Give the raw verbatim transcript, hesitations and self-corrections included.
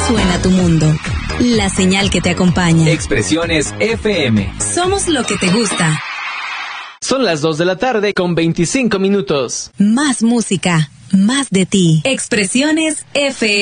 suena tu mundo. La señal que te acompaña. Expresiones F M. Somos lo que te gusta. Son las dos de la tarde con veinticinco minutos. Más música, más de ti. Expresiones F M.